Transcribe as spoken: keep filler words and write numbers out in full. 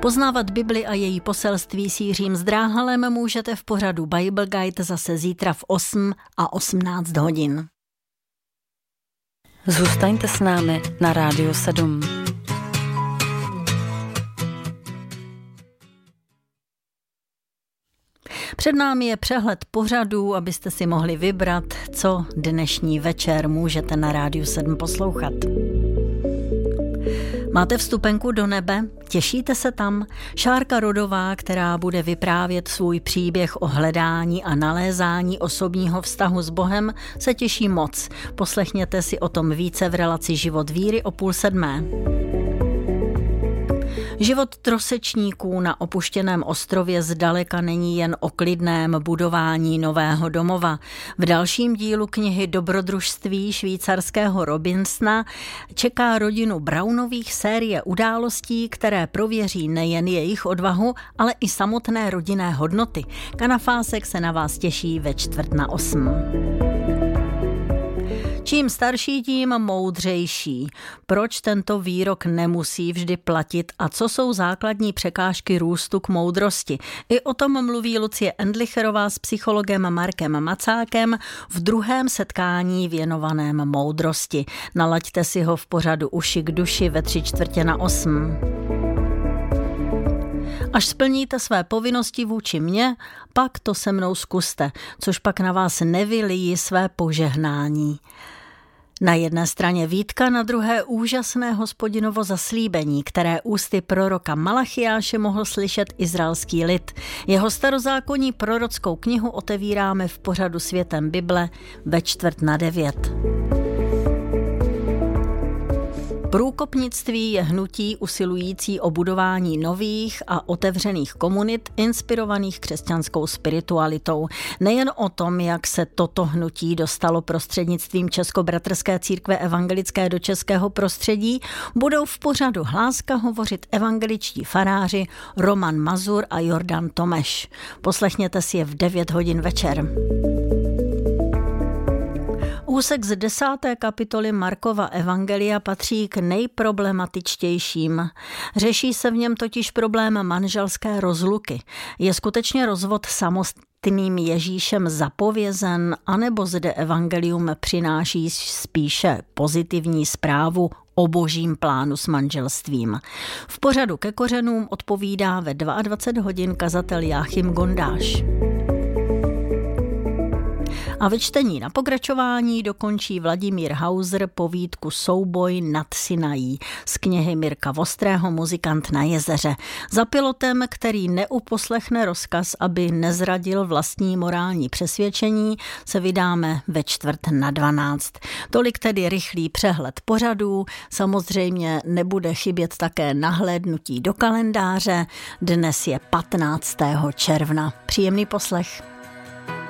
Poznávat Bibli a její poselství s Jiřím Zdráhalem můžete v pořadu Bible Guide zase zítra v osm a osmnáct hodin. Zůstaňte s námi na Rádiu sedm. Před námi je přehled pořadů, abyste si mohli vybrat, co dnešní večer můžete na Rádiu sedm poslouchat. Máte vstupenku do nebe? Těšíte se tam? Šárka Rodová, která bude vyprávět svůj příběh o hledání a nalézání osobního vztahu s Bohem, se těší moc. Poslechněte si o tom více v relaci Život víry o půl sedmé. Život trosečníků na opuštěném ostrově zdaleka není jen o klidném budování nového domova. V dalším dílu knihy Dobrodružství švýcarského Robinsona čeká rodinu Brownových série událostí, které prověří nejen jejich odvahu, ale i samotné rodinné hodnoty. Kanafásek se na vás těší ve čtvrt na osm. Čím starší, tím moudřejší. Proč tento výrok nemusí vždy platit a co jsou základní překážky růstu k moudrosti? I o tom mluví Lucie Endlicherová s psychologem Markem Macákem v druhém setkání věnovaném moudrosti. Nalaďte si ho v pořadu Uši k duši ve tři čtvrtě na osm. Až splníte své povinnosti vůči mně, pak to se mnou zkuste, což pak na vás nevyliji své požehnání. Na jedné straně výtka, na druhé úžasné Hospodinovo zaslíbení, které ústy proroka Malachiáše mohl slyšet izraelský lid. Jeho starozákonní prorockou knihu otevíráme v pořadu Světem Bible ve čtvrt na devět. Průkopnictví je hnutí usilující o budování nových a otevřených komunit inspirovaných křesťanskou spiritualitou. Nejen o tom, jak se toto hnutí dostalo prostřednictvím Českobratrské církve evangelické do českého prostředí, budou v pořadu Hláska hovořit evangeličtí faráři Roman Mazur a Jordan Tomeš. Poslechněte si je v devět hodin večer. Úsek z desáté kapitoly Markova evangelia patří k nejproblematičtějším. Řeší se v něm totiž problém manželské rozluky. Je skutečně rozvod samotným Ježíšem zapovězen, anebo zde evangelium přináší spíše pozitivní zprávu o božím plánu s manželstvím? V pořadu Ke kořenům odpovídá ve dvacet dva hodin kazatel Jáchym Gondáš. A ve čtení na pokračování dokončí Vladimír Hauser povídku Souboj nad Sinají z knihy Mirka Vostrého Muzikant na jezeře. Za pilotem, který neuposlechne rozkaz, aby nezradil vlastní morální přesvědčení, se vydáme ve čtvrt na dvanáct. Tolik tedy rychlý přehled pořadů. Samozřejmě nebude chybět také nahlédnutí do kalendáře. Dnes je patnáctého června. Příjemný poslech.